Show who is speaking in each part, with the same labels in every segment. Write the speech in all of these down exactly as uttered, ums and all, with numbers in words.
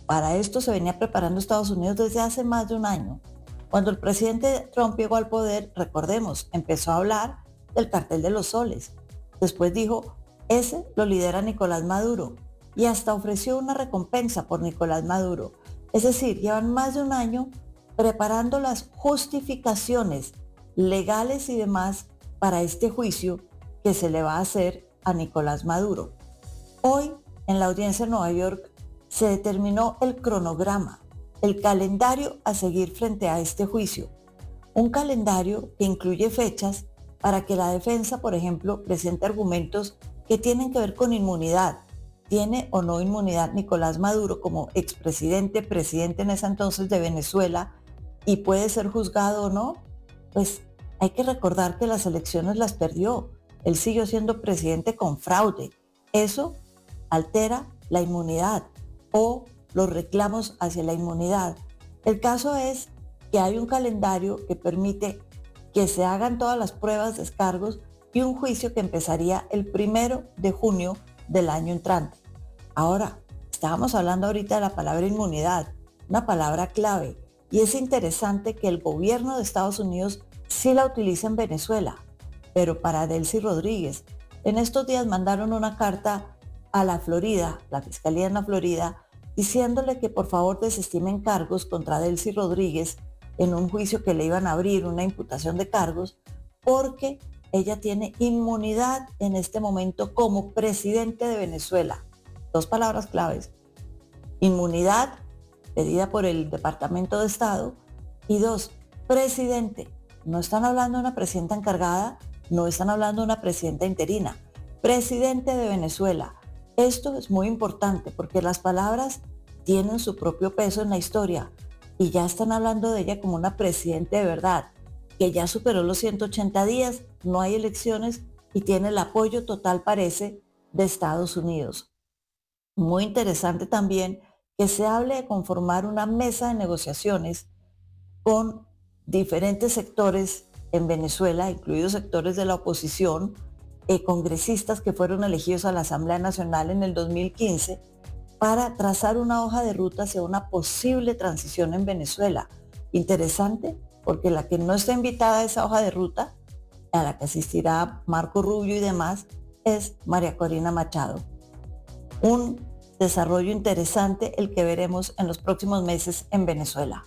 Speaker 1: Para esto se venía preparando Estados Unidos desde hace más de un año. Cuando el presidente Trump llegó al poder, recordemos, empezó a hablar del cartel de los soles. Después dijo, ese lo lidera Nicolás Maduro, y hasta ofreció una recompensa por Nicolás Maduro. Es decir, llevan más de un año preparando las justificaciones legales y demás para este juicio que se le va a hacer a Nicolás Maduro. Hoy, en la audiencia en Nueva York, se determinó el cronograma, el calendario a seguir frente a este juicio. Un calendario que incluye fechas para que la defensa, por ejemplo, presente argumentos que tienen que ver con inmunidad. ¿Tiene o no inmunidad Nicolás Maduro como expresidente, presidente en ese entonces de Venezuela, y puede ser juzgado o no? Pues hay que recordar que las elecciones las perdió. Él siguió siendo presidente con fraude. Eso altera la inmunidad o los reclamos hacia la inmunidad. El caso es que hay un calendario que permite que se hagan todas las pruebas, descargos y un juicio que empezaría el primero de junio del año entrante. Ahora, estábamos hablando ahorita de la palabra inmunidad, una palabra clave, y es interesante que el gobierno de Estados Unidos sí la utiliza en Venezuela, pero para Delcy Rodríguez. En estos días mandaron una carta a la Florida, la Fiscalía en la Florida, diciéndole que por favor desestimen cargos contra Delcy Rodríguez en un juicio que le iban a abrir, una imputación de cargos, porque ella tiene inmunidad en este momento como presidente de Venezuela. Dos palabras claves: inmunidad pedida por el Departamento de Estado, y dos, presidente. No están hablando de una presidenta encargada, no están hablando de una presidenta interina, presidente de Venezuela. Esto es muy importante porque las palabras tienen su propio peso en la historia y ya están hablando de ella como una presidenta de verdad, que ya superó los ciento ochenta días, no hay elecciones y tiene el apoyo total, parece, de Estados Unidos. Muy interesante también que se hable de conformar una mesa de negociaciones con diferentes sectores en Venezuela, incluidos sectores de la oposición, eh, congresistas que fueron elegidos a la Asamblea Nacional en el dos mil quince, para trazar una hoja de ruta hacia una posible transición en Venezuela. Interesante, porque la que no está invitada a esa hoja de ruta, a la que asistirá Marco Rubio y demás, es María Corina Machado. Un desarrollo interesante el que veremos en los próximos meses en Venezuela.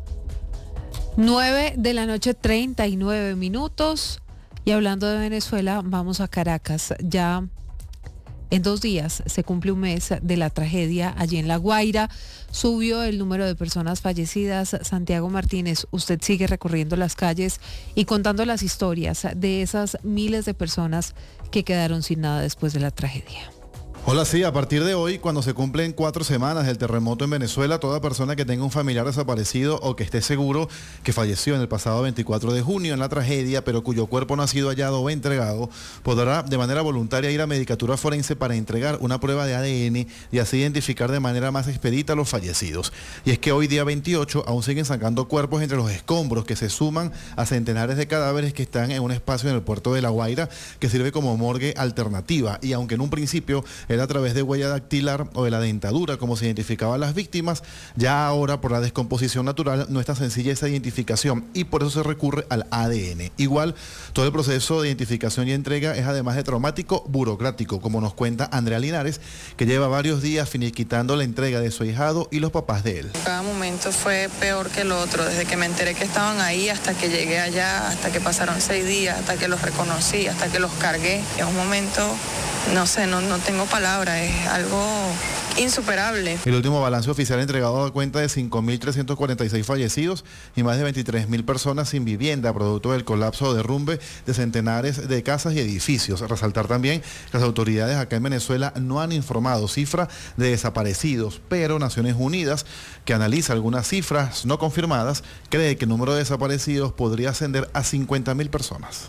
Speaker 2: nueve de la noche, treinta y nueve minutos. Y hablando de Venezuela, vamos a Caracas. Ya en dos días se cumple un mes de la tragedia allí en La Guaira. Subió el número de personas fallecidas. Santiago Martínez, usted sigue recorriendo las calles y contando las historias de esas miles de personas que quedaron sin nada después de la tragedia.
Speaker 3: Hola, sí, a partir de hoy, cuando se cumplen cuatro semanas del terremoto en Venezuela, toda persona que tenga un familiar desaparecido o que esté seguro que falleció en el pasado veinticuatro de junio en la tragedia, pero cuyo cuerpo no ha sido hallado o entregado, podrá de manera voluntaria ir a Medicatura Forense para entregar una prueba de A D N y así identificar de manera más expedita a los fallecidos. Y es que hoy, día veintiocho, aún siguen sacando cuerpos entre los escombros que se suman a centenares de cadáveres que están en un espacio en el puerto de La Guaira que sirve como morgue alternativa. Y aunque en un principio era a través de huella dactilar o de la dentadura como se identificaban las víctimas, ya ahora por la descomposición natural no es tan sencilla esa identificación y por eso se recurre al A D N. Igual, todo el proceso de identificación y entrega es además de traumático, burocrático, como nos cuenta Andrea Linares, que lleva varios días finiquitando la entrega de su ahijado y los papás de él.
Speaker 4: Cada momento fue peor que el otro, desde que me enteré que estaban ahí hasta que llegué allá, hasta que pasaron seis días, hasta que los reconocí, hasta que los cargué. En un momento, no sé, no, no tengo palabras. Es algo insuperable.
Speaker 3: El último balance oficial entregado da cuenta de cinco mil trescientos cuarenta y seis fallecidos y más de veintitrés mil personas sin vivienda, producto del colapso o derrumbe de centenares de casas y edificios. Resaltar también que las autoridades acá en Venezuela no han informado cifra de desaparecidos, pero Naciones Unidas, que analiza algunas cifras no confirmadas, cree que el número de desaparecidos podría ascender a cincuenta mil personas.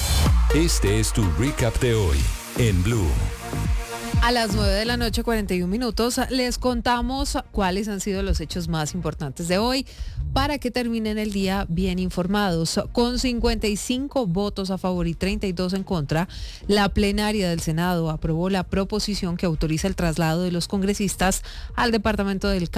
Speaker 5: Este es tu recap de hoy en Blue.
Speaker 2: A las nueve de la noche, cuarenta y un minutos, les contamos cuáles han sido los hechos más importantes de hoy para que terminen el día bien informados. Con cincuenta y cinco votos a favor y treinta y dos en contra, la plenaria del Senado aprobó la proposición que autoriza el traslado de los congresistas al departamento del